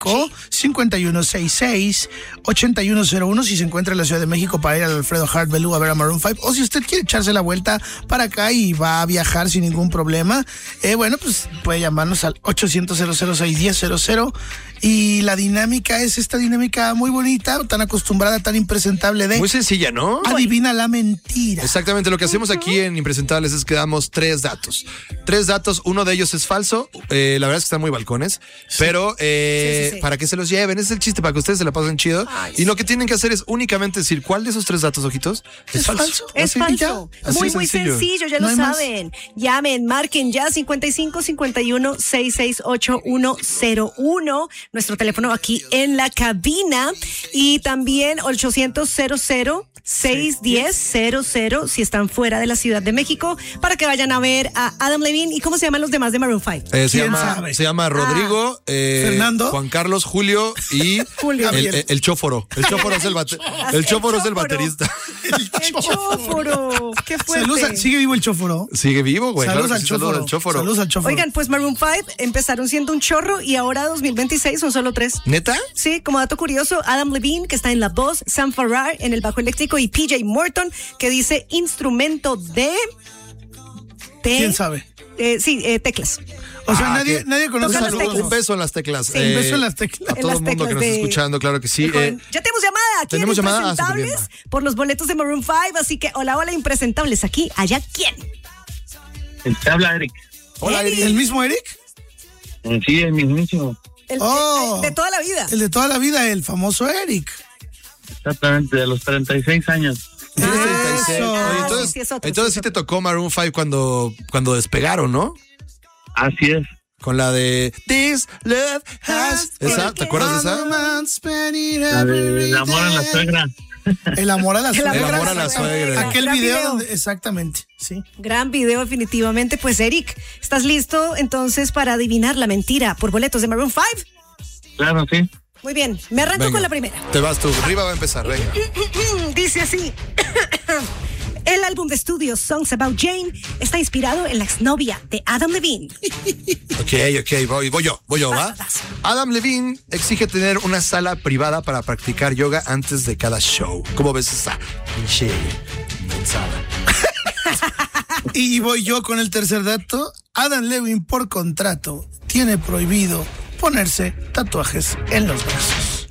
55-5166-8101 si se encuentra en la Ciudad de México para ir al Alfredo Harp Belú a ver a Maroon 5, o si usted quiere echarse la vuelta para acá y va a viajar sin ningún problema, pues puede llamarnos al 800-006-1000. Y la dinámica es esta dinámica muy bonita, tan acostumbrada, tan impresentable de... Muy sencilla, ¿no? Adivina la mentira. Exactamente, lo que hacemos aquí en Impresentables es que damos 3 datos. 3 datos, uno de ellos es falso, la verdad es que están muy balcones, pero para que se los lleven, ese es el chiste, para que ustedes se la pasen chido. Y lo que tienen que hacer es únicamente decir cuál de esos 3 datos, ojitos, es falso. Es falso. Muy sencillo, ya lo saben. Llamen, marquen ya 55-51-668101. Nuestro teléfono aquí en la cabina, y también 800-006-1000 si están fuera de la Ciudad de México, para que vayan a ver a Adam Levine. ¿Y cómo se llaman los demás de Maroon 5? Se llama Rodrigo, Fernando, Juan Carlos, Julio y el Chóforo. El Chóforo es el baterista. El Chóforo. Qué fuerte. ¿Sigue vivo el Chóforo? Sigue vivo, güey. Saludos al Chóforo. Oigan, pues Maroon 5 empezaron siendo un chorro y ahora 2026 son solo 3. ¿Neta? Sí, como dato curioso, Adam Levine, que está en la voz, Sam Farrar en el bajo eléctrico y PJ Morton, que dice instrumento de ¿quién sabe? Teclas. O sea, nadie conoce un beso en las teclas. Sí, un beso en las teclas. A todo el mundo que nos está escuchando, claro que sí. Ya tenemos llamada aquí en Impresentables por los boletos de Maroon 5, así que hola, Impresentables, aquí, allá, ¿quién? Te habla Eric. Hola, Eric. ¿El mismo Eric? Sí, el mismísimo. El de toda la vida. El de toda la vida, el famoso Eric. Exactamente, de los 36 años. Oye, entonces sí te tocó Maroon 5 cuando despegaron, ¿no? Así es. Con la de This Love Has... ¿Esa? ¿Te acuerdas de esa? La de El amor a la suegra. El amor a la suegra. El amor a la suegra. Aquel video donde, exactamente, sí. Gran video, definitivamente. Pues Eric, ¿estás listo entonces para adivinar la mentira por boletos de Maroon 5? Claro, sí. Muy bien, me arranco con la primera. Te vas tú, Riva va a empezar, venga. Dice así. El álbum de estudio Songs About Jane está inspirado en la exnovia de Adam Levine. Ok, voy yo, ¿va? Adam Levine exige tener una sala privada para practicar yoga antes de cada show. ¿Cómo ves esa pinche mensada? Y voy yo con el tercer dato. Adam Levine, por contrato, tiene prohibido ponerse tatuajes en los brazos.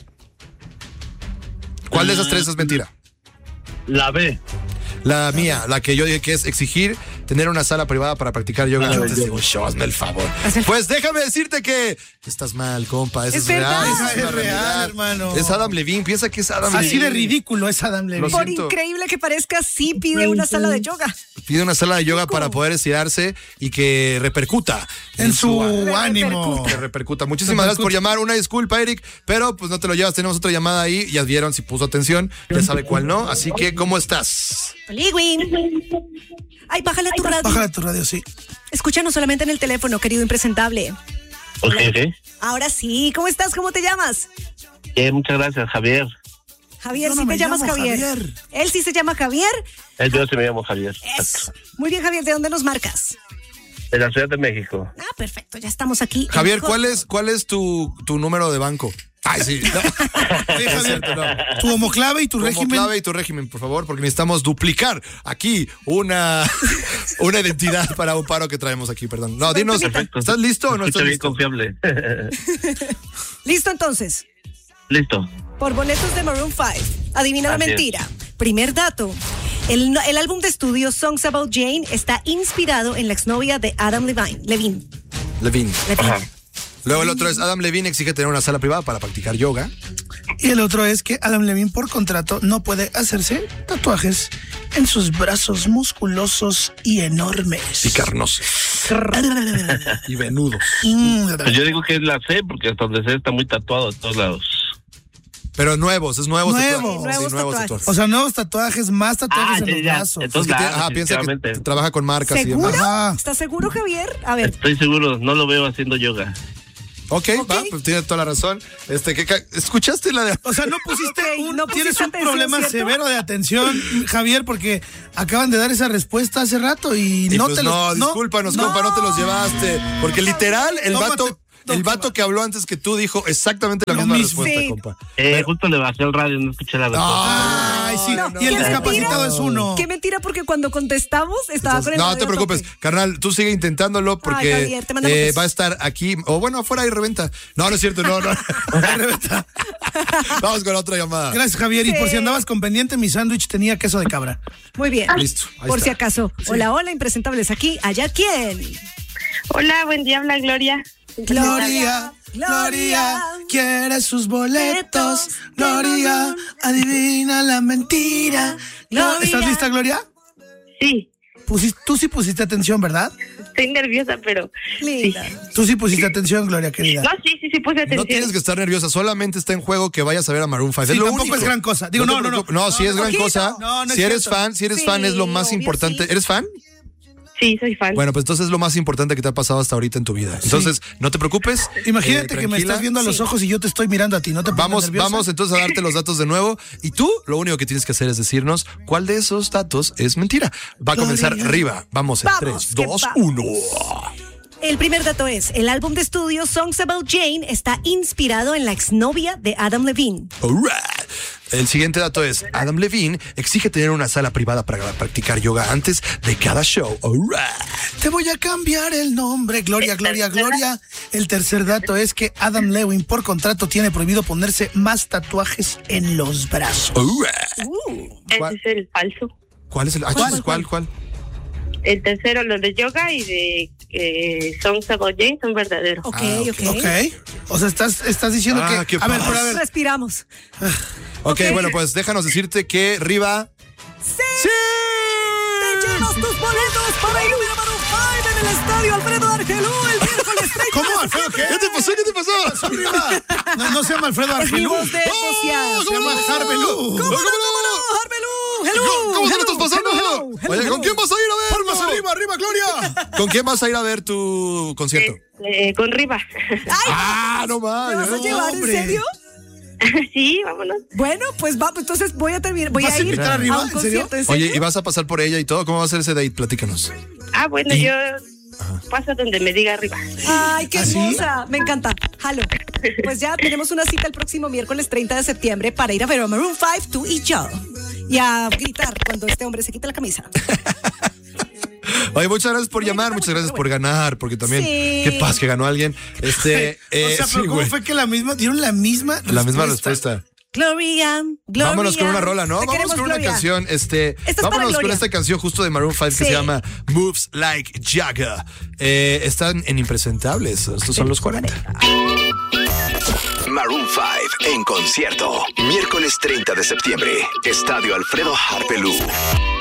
¿Cuál de esas 3 es mentira? La B. La mía, la que yo dije que es exigir tener una sala privada para practicar yoga antes de un show. Hazme el favor. Pues déjame decirte que estás mal, compa. Eso es real. Es real, hermano. Es Adam Levine. Piensa que es Adam Levine. Así de ridículo es Adam Levine. Por increíble que parezca, sí pide una sala de yoga. Pide una sala de yoga para poder estirarse y que repercuta en su ánimo. Que repercuta. Muchísimas gracias por llamar. Una disculpa, Eric, pero pues no te lo llevas. Tenemos otra llamada ahí. Ya vieron si puso atención. Ya sabe cuál no. Así que, ¿cómo estás? Liwin. Ay, bájale tu radio. Bájale tu radio, sí. Escúchanos solamente en el teléfono, querido impresentable. Ok. Ahora sí, ¿cómo estás? ¿Cómo te llamas? Muchas gracias, Javier. Javier, sí te llamas Javier. Él sí se llama Javier. Yo sí me llamo Javier. Muy bien, Javier, ¿de dónde nos marcas? De la Ciudad de México. Ah, perfecto, ya estamos aquí. Javier, ¿cuál es tu número de banco? Ay, sí. No. Sí, Javier, no. Tu homoclave y tu régimen. Homoclave y tu régimen, por favor, porque necesitamos duplicar aquí una identidad para un paro que traemos aquí, perdón. No, dinos, perfecto. ¿Estás listo o no estás bien listo? Confiable. ¿Listo entonces? Listo. Por boletos de Maroon 5. Adivina la mentira. Primer dato. El álbum de estudio Songs About Jane está inspirado en la exnovia de Adam Levine. Ajá. Luego el otro es Adam Levine exige tener una sala privada para practicar yoga. Y el otro es que Adam Levine por contrato no puede hacerse tatuajes en sus brazos musculosos y enormes. Y carnosos. Y venudos. Pues yo digo que es la C, porque hasta donde se está muy tatuado de todos lados. Pero nuevos, es nuevos tatuajes. O sea, nuevos tatuajes, más tatuajes en los brazos. Entonces, piensa que trabaja con marcas. ¿Seguro? Y demás. ¿Estás seguro, Javier? A ver. Estoy seguro, no lo veo haciendo yoga. Ok, va, pues tiene toda la razón. ¿Escuchaste la de...? O sea, no pusiste tienes un atención, problema ¿cierto? severo de atención, Javier, porque acaban de dar esa respuesta hace rato y no pues te no, discúlpanos, compa, no te los llevaste. Porque literal, el vato el vato que habló antes que tú dijo exactamente la misma respuesta, sí. compa. Justo le bajé el radio, no escuché la respuesta. Ay, sí. No, y el qué discapacitado mentira. es uno. Qué mentira, porque cuando contestamos estaba con el No radio te a preocupes, tope. carnal, tú sigue intentándolo porque Javier, te mandamos besos. va a estar aquí, o bueno, afuera hay reventa. No, no es cierto, no. Vamos con otra llamada. Gracias, Javier. Y por si andabas con pendiente, mi sándwich tenía queso de cabra. Muy bien. Listo, ahí Por está. si acaso. Hola, hola, impresentables aquí. ¿Allá quién? Hola, buen día, habla Gloria. Gloria, Gloria, quiere sus boletos. Gloria, adivina la mentira. Gloria. ¿Estás lista, Gloria? Sí, Tú sí pusiste atención, ¿verdad? estoy nerviosa, pero... Linda. Tú sí pusiste atención, Gloria, querida. No, sí, puse atención. No tienes que estar nerviosa, solamente está en juego que vayas a ver a Maroon 5. Sí, es lo tampoco único. es gran cosa. Digo, te no. preocupes. No, sí es gran poquito. cosa. No, no es si eres cierto. fan, Sí, es lo más obvio, importante. sí. ¿Eres fan? Sí, soy fan. Bueno, pues entonces es lo más importante que te ha pasado hasta ahorita en tu vida. Entonces, no te preocupes. Imagínate que me tranquila. estás viendo a los ojos y yo te estoy mirando a ti. ¿No te pongas nerviosa? Vamos entonces a darte los datos de nuevo. Y tú, lo único que tienes que hacer es decirnos cuál de esos datos es mentira. Va a comenzar arriba. Vamos en Vamos, 3, que 2, vamos. 1. El primer dato es, el álbum de estudio Songs About Jane está inspirado en la exnovia de Adam Levine. Alright. El siguiente dato es, Adam Levine exige tener una sala privada para practicar yoga antes de cada show. Alright. Te voy a cambiar el nombre, Gloria, Gloria, Gloria. El tercer dato es que Adam Levine por contrato tiene prohibido ponerse más tatuajes en los brazos. Alright. Ese es el falso. ¿Cuál es el? ¿Cuál? El tercero, los de yoga y de Songs About Jane son verdaderos. Ok. Ok. O sea, estás diciendo Ah, que... qué A ver, paz. pero a ver. Respiramos. Ok, bueno, pues déjanos decirte que Riva... ¡Sí! Te llevas tus boletos para ir a ver a Maroon 5 en el estadio Alfredo Argelú el miércoles 30. ¿Cómo, Alfredo? ¿Qué? ¿Qué te pasó? No se llama Alfredo Argelú. Amigos de Escocia. Se llama Harvelú. ¿Cómo no? Arbelú, hello. ¿Cómo se lo estás pasando? Hello. Oye, ¿con quién vas a ir a ver? Palmas arriba, Gloria. ¿Con quién vas a ir a ver tu concierto? Con Riva. No ¿Me vas a más. llevar en hombre. serio? Sí, vámonos. Bueno, pues vamos, entonces voy a terminar. Voy ¿Vas a a ir invitar a Riva? un ¿En serio? concierto. Oye, ¿y vas a pasar por ella y todo? ¿Cómo va a ser ese date? Platícanos. Bueno, yo paso donde me diga Riva. Ay, qué ¿Ah, sí? hermosa. Me encanta. Jalo. Pues ya tenemos una cita el próximo miércoles 30 de septiembre para ir a ver a Maroon 5, tú y yo. Y a gritar cuando este hombre se quite la camisa. Oye, muchas gracias por llamar, muchas gracias por ganar, porque también, Sí. qué paz que ganó alguien. O sea, sí, pero ¿cómo güey. fue que dieron la misma Respuesta. Gloria, Gloria. Vámonos con una rola, ¿no? Te Vámonos queremos, con una Gloria. canción. es para Vámonos con Gloria. esta canción justo de Maroon 5 que Sí. se llama Moves Like Jagger. Están en Impresentables. Estos son los 40. Maroon 5 en concierto. Miércoles 30 de septiembre. Estadio Alfredo Harpelú.